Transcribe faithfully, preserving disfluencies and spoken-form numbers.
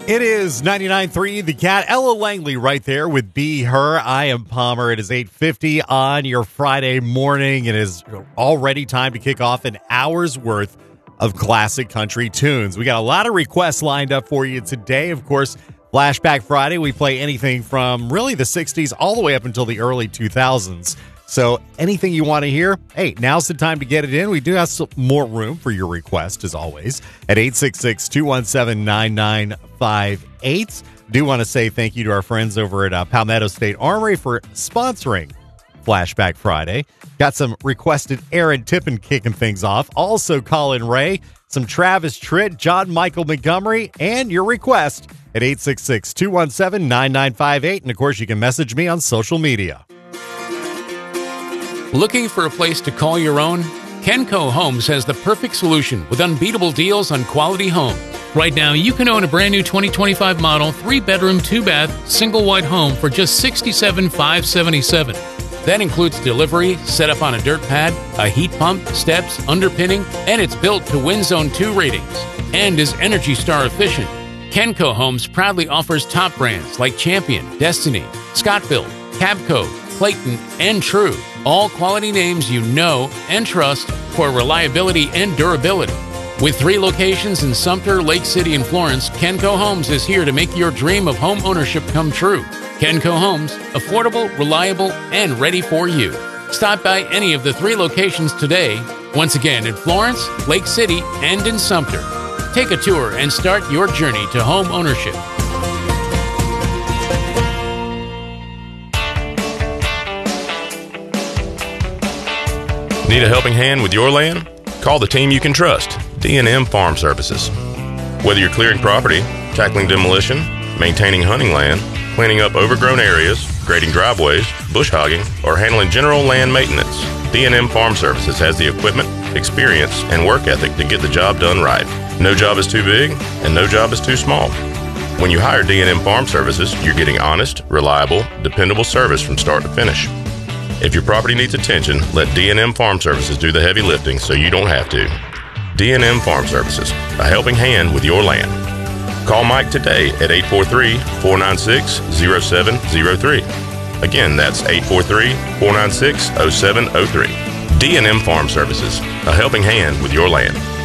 It is ninety-nine point three The Cat. Ella Langley right there with Be Her. I am Palmer. It is eight fifty on your Friday morning. It is already time to kick off an hour's worth of classic country tunes. We got a lot of requests lined up for you today. Of course, Flashback Friday, we play anything from really the sixties all the way up until the early two thousands. So anything you want to hear, hey, now's the time to get it in. We do have some more room for your request, as always, at eight six six, two one seven, nine nine five eight. Do want to say thank you to our friends over at uh, Palmetto State Armory for sponsoring Flashback Friday. Got some requested Aaron Tippin kicking things off. Also Colin Ray, some Travis Tritt, John Michael Montgomery, and your request at eight six six, two one seven, nine nine five eight. And, of course, you can message me on social media. Looking for a place to call your own? Kenco Homes has the perfect solution with unbeatable deals on quality homes. Right now, you can own a brand new twenty twenty-five model, three-bedroom, two-bath, single-wide home for just sixty-seven thousand five hundred seventy-seven dollars. That includes delivery, set up on a dirt pad, a heat pump, steps, underpinning, and it's built to Win Zone two ratings and is Energy Star efficient. Kenco Homes proudly offers top brands like Champion, Destiny, Scott-Built, Cabco, Clayton, and True. All quality names you know and trust for reliability and durability. With three locations in Sumter, Lake City, and Florence, Kenco Homes is here to make your dream of home ownership come true. Kenco Homes, affordable, reliable, and ready for you. Stop by any of the three locations today. Once again, in Florence, Lake City, and in Sumter. Take a tour and start your journey to home ownership. Need a helping hand with your land? Call the team you can trust, D and M Farm Services. Whether you're clearing property, tackling demolition, maintaining hunting land, cleaning up overgrown areas, grading driveways, bush hogging, or handling general land maintenance, D and M Farm Services has the equipment, experience, and work ethic to get the job done right. No job is too big, and no job is too small. When you hire D and M Farm Services, you're getting honest, reliable, dependable service from start to finish. If your property needs attention, let D and M Farm Services do the heavy lifting so you don't have to. D and M Farm Services, a helping hand with your land. Call Mike today at eight four three, four nine six, zero seven zero three. Again, that's eight four three, four nine six, zero seven zero three. D and M Farm Services, a helping hand with your land.